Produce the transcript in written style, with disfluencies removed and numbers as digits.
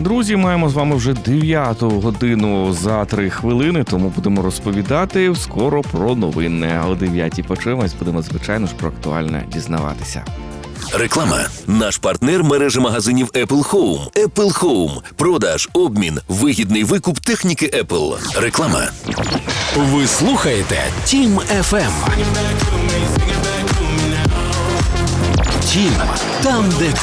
Друзі, маємо з вами вже 9-ту годину за 3 хвилини, тому будемо розповідати скоро про новини. А о 9-й почуємось, будемо, звичайно ж, про актуальне дізнаватися. Реклама. Наш партнер – мережа магазинів Apple Home. Apple Home. Продаж, обмін, вигідний викуп техніки Apple. Реклама. Ви слухаєте Тім FM. Тім, там, де ти.